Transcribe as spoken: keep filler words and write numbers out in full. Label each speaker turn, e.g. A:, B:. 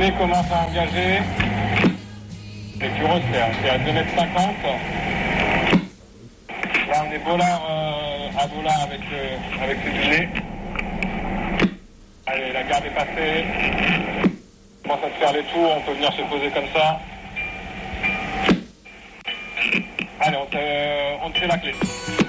A: duvet commence à engager. Les cureaux, c'est à deux mètres cinquante. Là, on est bolard euh, à bolard avec, euh, avec ce duvet. Allez, la garde est passée. On commence à se faire les tours, on peut venir se poser comme ça. Allez, on te, on te fait la clé.